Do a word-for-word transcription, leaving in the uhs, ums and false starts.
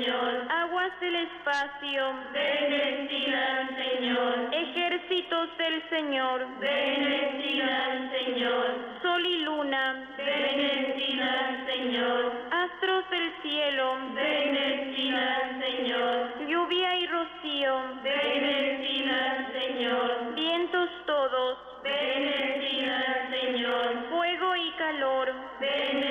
Señor. Aguas del espacio, Bendecida al Señor. ejércitos del Señor, Bendecida al Señor. sol y luna, Bendecida al Señor. astros del cielo, Bendecida al Señor. lluvia y rocío, Bendecida al Señor. vientos todos, Bendecida al Señor. fuego y calor, Bendecida